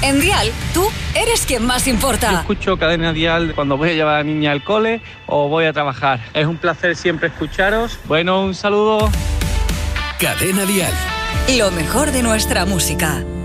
En Dial, tú eres quien más importa. Yo escucho Cadena Dial cuando voy a llevar a la niña al cole o voy a trabajar. Es un placer siempre escucharos. Bueno, un saludo. Cadena Dial. Lo mejor de nuestra música.